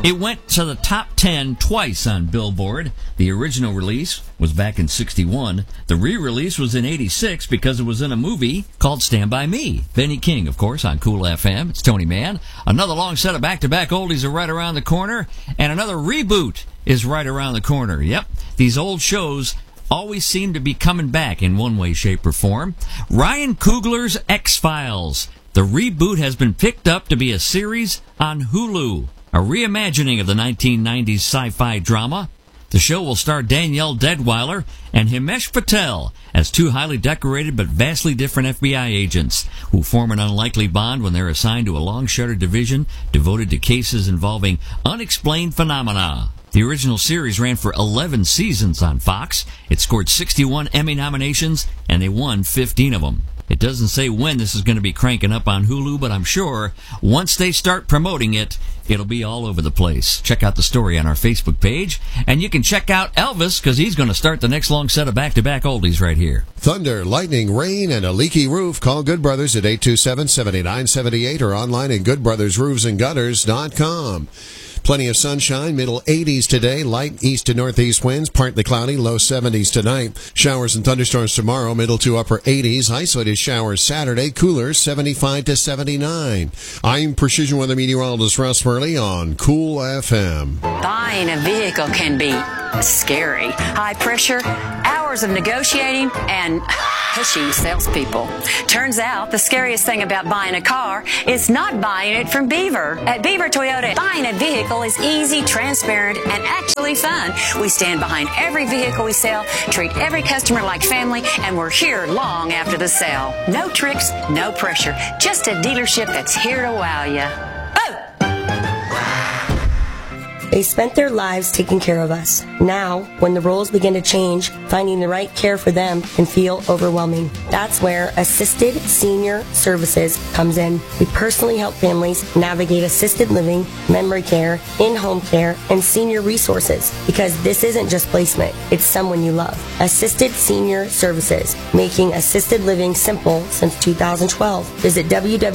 It went to the top 10 twice on Billboard. The original release was back in 61. The re-release was in 86 because it was in a movie called Stand By Me. Benny King, of course, on Cool FM. It's Tony Mann. Another long set of back-to-back oldies are right around the corner, and another reboot is right around the corner. Yep, these old shows always seem to be coming back in one way, shape, or form. Ryan Coogler's X-Files. The reboot has been picked up to be a series on Hulu, a reimagining of the 1990s sci-fi drama. The show will star Danielle Deadweiler and Himesh Patel as two highly decorated but vastly different FBI agents who form an unlikely bond when they're assigned to a long-shuttered division devoted to cases involving unexplained phenomena. The original series ran for 11 seasons on Fox. It scored 61 Emmy nominations, and they won 15 of them. It doesn't say when this is going to be cranking up on Hulu, but I'm sure once they start promoting it, it'll be all over the place. Check out the story on our Facebook page, and you can check out Elvis, because he's going to start the next long set of back-to-back oldies right here. Thunder, lightning, rain, and a leaky roof. Call Good Brothers at 827-7978 or online at goodbrothersroofsandgutters.com. Plenty of sunshine, middle 80s today, light east to northeast winds, partly cloudy, low 70s tonight. Showers and thunderstorms tomorrow, middle to upper 80s. Isolated showers Saturday, cooler 75 to 79. I'm Precision Weather Meteorologist Russ Worley on Cool FM. Buying a vehicle can be scary. High pressure, hours of negotiating, and pushy salespeople. Turns out the scariest thing about buying a car is not buying it from Beaver. At Beaver Toyota, buying a vehicle is easy, transparent, and actually fun. We stand behind every vehicle we sell, treat every customer like family, and we're here long after the sale. No tricks, no pressure. Just a dealership that's here to wow you. They spent their lives taking care of us. Now, when the roles begin to change, finding the right care for them can feel overwhelming. That's where Assisted Senior Services comes in. We personally help families navigate assisted living, memory care, in-home care, and senior resources, because this isn't just placement, it's someone you love. Assisted Senior Services, making assisted living simple since 2012. Visit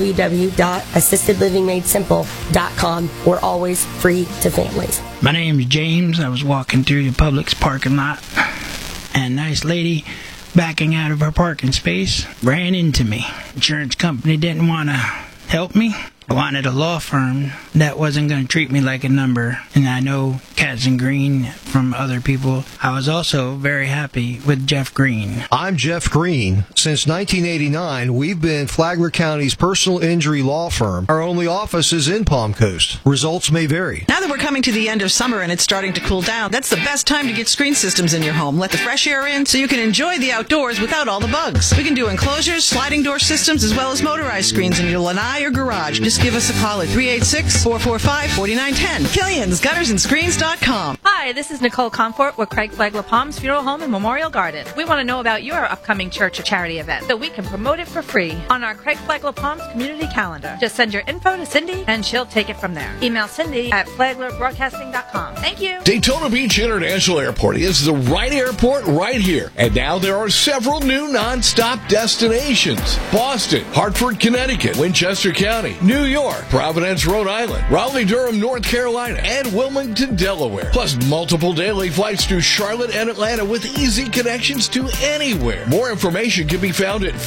www.assistedlivingmadesimple.com. We're always free to families. My name's James. I was walking through the Publix parking lot, and a nice lady backing out of her parking space ran into me. Insurance company didn't want to help me. I wanted a law firm that wasn't going to treat me like a number, and I know Katz and Green from other people. I was also very happy with Jeff Green. I'm Jeff Green. Since 1989, we've been Flagler County's personal injury law firm. Our only office is in Palm Coast. Results may vary. Now that we're coming to the end of summer and it's starting to cool down, that's the best time to get screen systems in your home. Let the fresh air in so you can enjoy the outdoors without all the bugs. We can do enclosures, sliding door systems, as well as motorized screens in your lanai or garage. Just give us a call at 386-445-4910. Killian's GuttersandScreens.com. Hi, this is Nicole Comfort with Craig Flagler Palms Funeral Home and Memorial Garden. We want to know about your upcoming church or charity event so we can promote it for free on our Craig Flagler Palms community calendar. Just send your info to Cindy and she'll take it from there. Email Cindy at flaglerbroadcasting.com. Thank you. Daytona Beach International Airport is the right airport right here. And now there are several new non-stop destinations. Boston, Hartford, Connecticut, Winchester County, New York, Providence, Rhode Island, Raleigh-Durham, North Carolina, and Wilmington, Delaware. Plus multiple daily flights to Charlotte and Atlanta with easy connections to anywhere. More information can be found at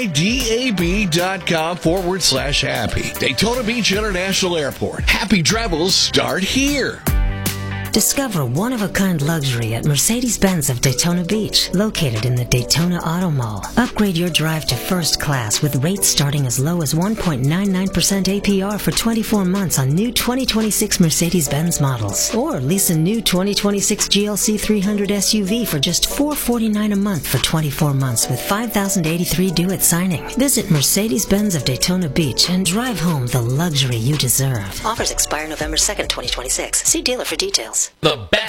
flydab.com/happy. Daytona Beach International Airport. Happy travels start here. Discover one-of-a-kind luxury at Mercedes-Benz of Daytona Beach, located in the Daytona Auto Mall. Upgrade your drive to first class with rates starting as low as 1.99% APR for 24 months on new 2026 Mercedes-Benz models. Or lease a new 2026 GLC 300 SUV for just $449 a month for 24 months with $5,083 due at signing. Visit Mercedes-Benz of Daytona Beach and drive home the luxury you deserve. Offers expire November 2nd, 2026. See dealer for details. The best